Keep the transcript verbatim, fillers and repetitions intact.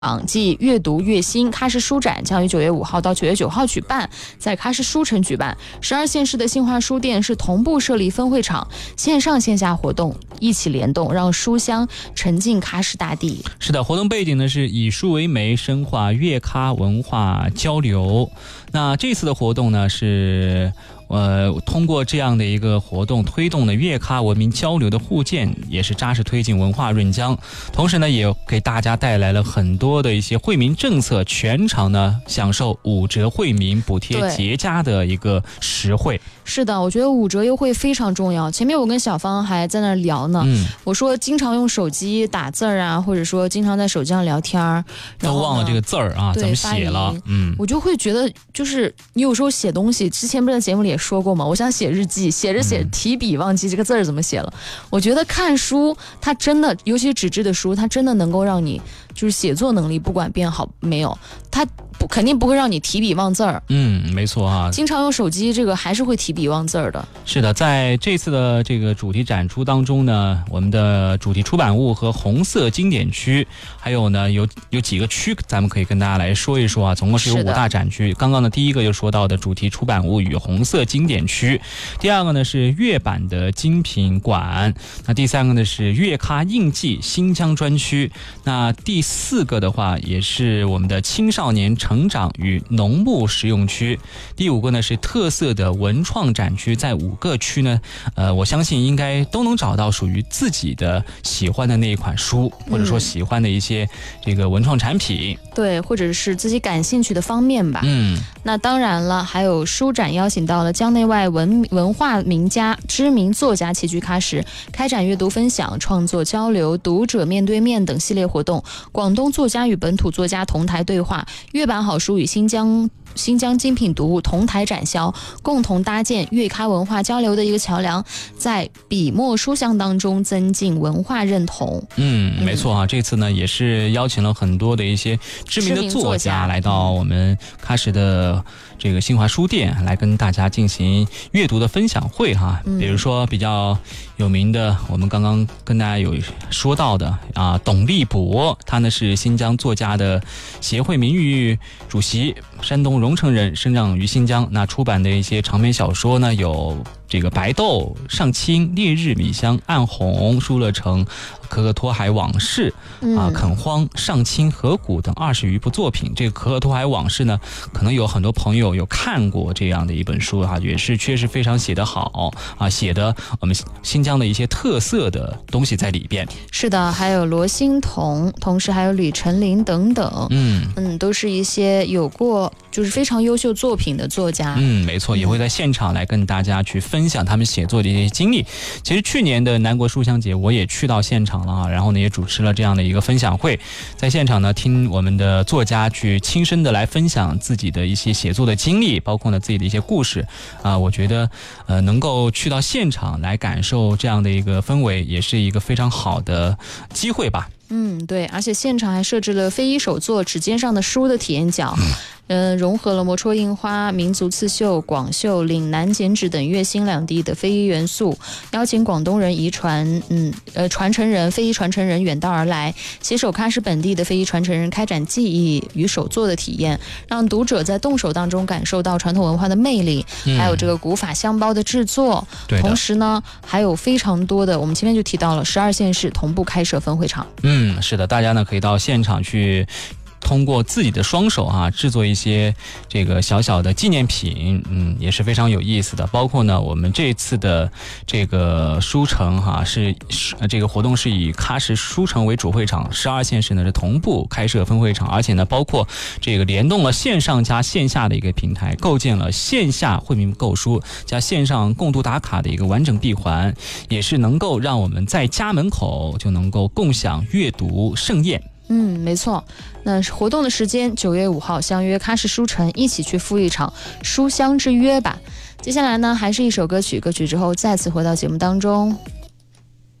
即阅读月薪喀什书展将于九月五号到九月九号举办，在喀什书城举办。十二县市的新华书店是同步设立分会场，线上线下活动一起联动，让书香沉浸喀什大地。 是的，活动背景呢是以书为媒，深化粤喀文化交流。那这次的活动呢是呃，通过这样的一个活动，推动了粤喀文明交流的互鉴，也是扎实推进文化润疆。同时呢，也给大家带来了很多的一些惠民政策，全场呢享受五折惠民补贴节加的一个实惠。 是的，我觉得五折优惠非常重要。前面我跟小芳还在那聊呢，嗯、我说经常用手机打字啊，或者说经常在手机上聊天， 都忘了这个字儿啊，怎么写了？嗯， 我就会觉得，就是你有时候写东西，之前不是在节目里也说过嘛，我想写日记，写着写着提笔忘记这个字儿怎么写了。我觉得看书，它真的，尤其是纸质的书，它真的能够让你就是写作能力不管变好没有，它不肯定不会让你提笔忘字儿。 嗯，没错啊， 经常用手机，这个还是会提笔忘字儿的。 是的，在这次的这个主题展出当中呢，我们的主题出版物和红色经典区，还有呢有有几个区，咱们可以跟大家来说一说啊。总共是有五大展区。刚刚呢，第一个就说到的主题出版物与红色经典区，第二个呢是粤版的精品馆，那第三个呢是粤喀印记新疆专区，那第四个的话也是我们的青少年成长与农牧实用区，第五个呢是特色的文创展区。在五个区呢，呃，我相信应该都能找到属于自己的喜欢的那一款书，或者说喜欢的一些这个文创产品， 嗯、对，或者是自己感兴趣的方面吧。 嗯， 那当然了，还有书展邀请到了疆内外文文化名家、知名作家齐聚喀什，开展阅读分享、创作交流、读者面对面等系列活动。广东作家与本土作家同台对话，粤版好书与新疆新疆精品读物同台展销，共同搭建粤喀文化交流的一个桥梁，在笔墨书香当中增进文化认同。 嗯，没错啊，这次呢也是邀请了很多的一些知名的作家来到我们喀什的这个新华书店，来跟大家进行阅读的分享会哈。比如说比较有名的，我们刚刚跟大家有说到的啊，董立博，他呢是新疆作家的协会名誉主席，山东荣成人，生长于新疆。那出版的一些长篇小说呢，有这个白豆、上清、烈日、米香、暗红、舒乐城、可可托海往事啊、垦荒、上清、河谷等二十余部作品。这个可可托海往事呢，可能有很多朋友有看过这样的一本书啊，也是确实非常写得好啊，写的我们新疆的一些特色的东西在里边。 是的，还有罗欣彤，同时还有李成林等等，嗯嗯，都是一些有过就是非常优秀作品的作家。 嗯，没错，也会在现场来跟大家去分享他们写作的一些经历。其实去年的南国书香节我也去到现场了啊，然后呢也主持了这样的一个分享会，在现场呢听我们的作家去亲身的来分享自己的一些写作的经历，包括呢自己的一些故事啊，我觉得呃能够去到现场来感受这样的一个氛围，也是一个非常好的机会吧。 嗯，对，而且现场还设置了非遗手作指尖上的书的体验角，嗯、呃，融合了摩戳印花、民族刺绣、广绣、岭南剪纸等粤新两地的非遗元素，邀请广东人遗传，嗯，呃，传承人、非遗传承人远道而来，携手喀什本地的非遗传承人开展技艺与手作的体验，让读者在动手当中感受到传统文化的魅力，嗯、还有这个古法香包的制作。同时呢，还有非常多的，我们前面就提到了十二县市同步开设分会场。 嗯。嗯，是的，大家呢可以到现场去通过自己的双手啊，制作一些这个小小的纪念品，嗯，也是非常有意思的。包括呢，我们这次的这个书城哈、啊，是这个活动是以喀什书城为主会场，十二县市呢是同步开设分会场，而且呢，包括这个联动了线上加线下的一个平台，构建了线下惠民购书加线上共读打卡的一个完整闭环，也是能够让我们在家门口就能够共享阅读盛宴。 嗯，没错。那活动的时间九月五号相约喀什书城，一起去赴一场书香之约吧。接下来呢，还是一首歌曲，歌曲之后再次回到节目当中。